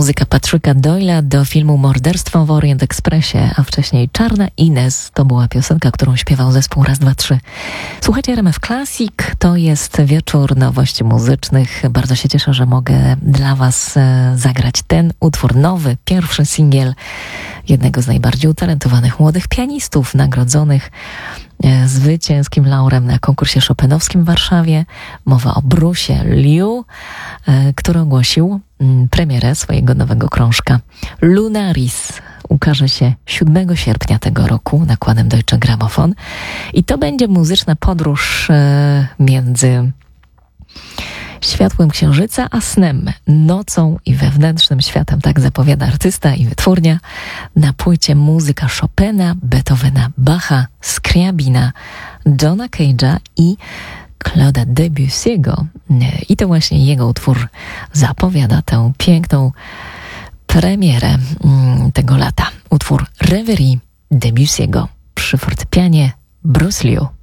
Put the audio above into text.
Muzyka Patricka Doyle'a do filmu Morderstwo w Orient Expressie, a wcześniej Czarna Ines to była piosenka, którą śpiewał zespół Raz, Dwa, Trzy. Słuchajcie RMF Classic, to jest wieczór nowości muzycznych. Bardzo się cieszę, że mogę dla Was zagrać ten utwór, nowy, pierwszy singiel jednego z najbardziej utalentowanych młodych pianistów, nagrodzonych zwycięskim laurem na konkursie chopinowskim w Warszawie. Mowa o Bruce'ie Liu, który ogłosił premierę swojego nowego krążka. Lunaris ukaże się 7 sierpnia tego roku nakładem Deutsche Grammophon i to będzie muzyczna podróż między światłem księżyca a snem, nocą i wewnętrznym światem, tak zapowiada artysta i wytwórnia. Na płycie muzyka Chopina, Beethovena, Bacha, Scriabina, Johna Cage'a i Claude'a Debussy'ego. I to właśnie jego utwór zapowiada tę piękną premierę tego lata. Utwór Reverie Debussy'ego przy fortepianie Bruce Liu.